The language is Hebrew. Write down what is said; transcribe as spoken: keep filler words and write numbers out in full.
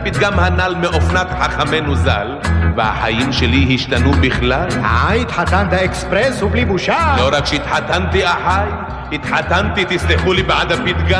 הפתגם הנ"ל מאופנת חכמנו ז"ל, והחיים שלי השתנו בכלל. אה, התחתנת אקספרס ובלי בושה? לא רק שהתחתנתי אחי, התחתנתי, תסלחו לי בעד הפתגם,